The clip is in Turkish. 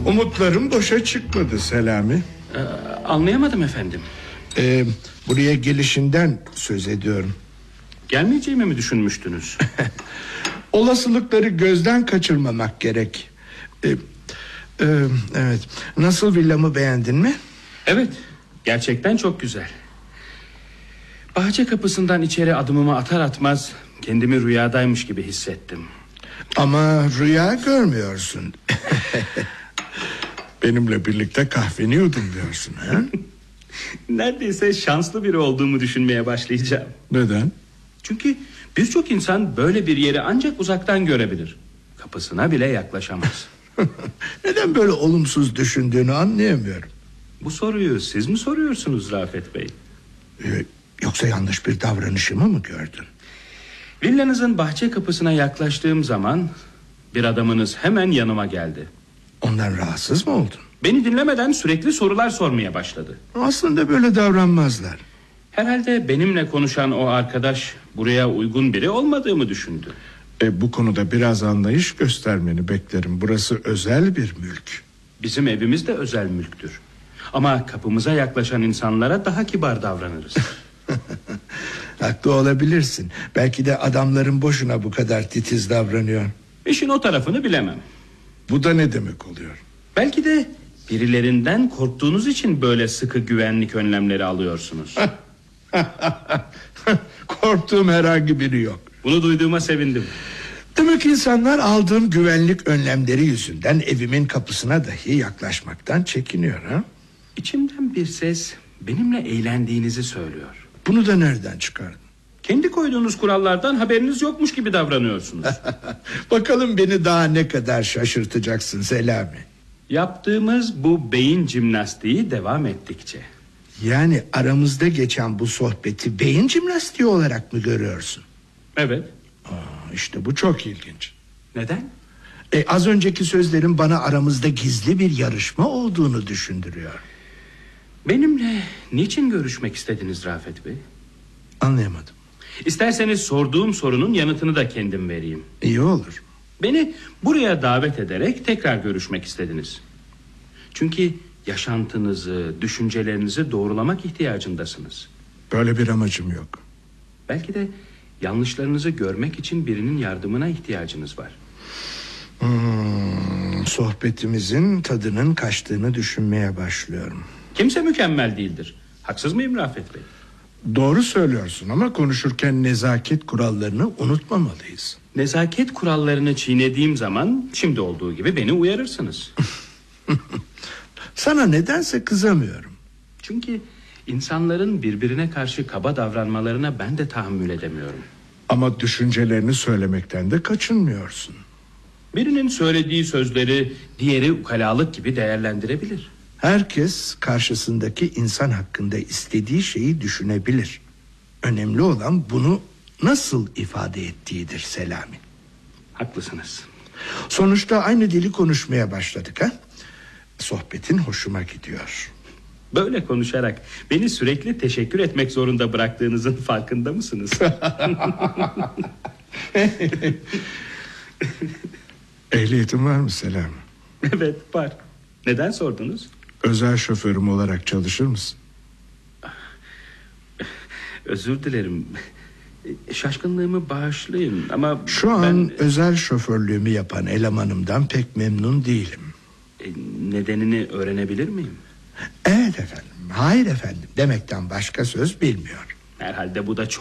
Umutlarım boşa çıkmadı Selami. Anlayamadım efendim. Buraya gelişinden söz ediyorum. Gelmeyeceğimi mi düşünmüştünüz? Olasılıkları gözden kaçırmamak gerek. Evet. Nasıl, villamı beğendin mi? Evet, gerçekten çok güzel. Bahçe kapısından içeri adımımı atar atmaz kendimi rüyadaymış gibi hissettim. Ama rüya görmüyorsun. Benimle birlikte kahveni yudumluyorsun, ha? Neredeyse şanslı biri olduğumu düşünmeye başlayacağım. Neden? Çünkü birçok insan böyle bir yeri ancak uzaktan görebilir. Kapısına bile yaklaşamaz. Neden böyle olumsuz düşündüğünü anlayamıyorum. Bu soruyu siz mi soruyorsunuz Rafet Bey? Yoksa yanlış bir davranışımı mı gördün? Villanızın bahçe kapısına yaklaştığım zaman bir adamınız hemen yanıma geldi. Ondan rahatsız mı oldun? Beni dinlemeden sürekli sorular sormaya başladı. Aslında böyle davranmazlar. Herhalde benimle konuşan o arkadaş buraya uygun biri olmadığımı düşündü. Bu konuda biraz anlayış göstermeni beklerim. Burası özel bir mülk. Bizim evimiz de özel mülktür. Ama kapımıza yaklaşan insanlara daha kibar davranırız. Haklı olabilirsin. Belki de adamların boşuna bu kadar titiz davranıyor. İşin o tarafını bilemem. Bu da ne demek oluyor? Belki de birilerinden korktuğunuz için böyle sıkı güvenlik önlemleri alıyorsunuz. Korktuğum herhangi biri yok. Bunu duyduğuma sevindim. Demek insanlar aldığım güvenlik önlemleri yüzünden evimin kapısına dahi yaklaşmaktan çekiniyor, ha? İçimden bir ses benimle eğlendiğinizi söylüyor. Bunu da nereden çıkardın? Kendi koyduğunuz kurallardan haberiniz yokmuş gibi davranıyorsunuz. Bakalım beni daha ne kadar şaşırtacaksın Selami. Yaptığımız bu beyin jimnastiği devam ettikçe. Yani aramızda geçen bu sohbeti beyin jimnastiği olarak mı görüyorsun? Evet. İşte bu çok ilginç. Neden? Az önceki sözlerin bana aramızda gizli bir yarışma olduğunu düşündürüyor. Benimle niçin görüşmek istediniz Rafet Bey? Anlayamadım. İsterseniz sorduğum sorunun yanıtını da kendim vereyim. İyi olur. Beni buraya davet ederek tekrar görüşmek istediniz. Çünkü yaşantınızı, düşüncelerinizi doğrulamak ihtiyacındasınız. Böyle bir amacım yok. Belki de yanlışlarınızı görmek için birinin yardımına ihtiyacınız var. Sohbetimizin tadının kaçtığını düşünmeye başlıyorum. Kimse mükemmel değildir. Haksız mıyım Rafet Bey? Doğru söylüyorsun ama konuşurken nezaket kurallarını unutmamalıyız. Nezaket kurallarını çiğnediğim zaman şimdi olduğu gibi beni uyarırsınız. Sana nedense kızamıyorum. Çünkü insanların birbirine karşı kaba davranmalarına ben de tahammül edemiyorum. Ama düşüncelerini söylemekten de kaçınmıyorsun. Birinin söylediği sözleri diğeri ukalalık gibi değerlendirebilir. Herkes karşısındaki insan hakkında istediği şeyi düşünebilir. Önemli olan bunu nasıl ifade ettiğidir Selami. Haklısınız. Sonuçta aynı dili konuşmaya başladık, ha? Sohbetin hoşuma gidiyor. Böyle konuşarak beni sürekli teşekkür etmek zorunda bıraktığınızın farkında mısınız? Ehliyetin var mı Selami? Evet, var. Neden sordunuz? Özel şoförüm olarak çalışır mısın? Özür dilerim. Şaşkınlığımı bağışlayın ama şu an özel şoförlüğümü yapan elemanımdan pek memnun değilim. Nedenini öğrenebilir miyim? Evet efendim, hayır efendim demekten başka söz bilmiyor. Herhalde bu da çok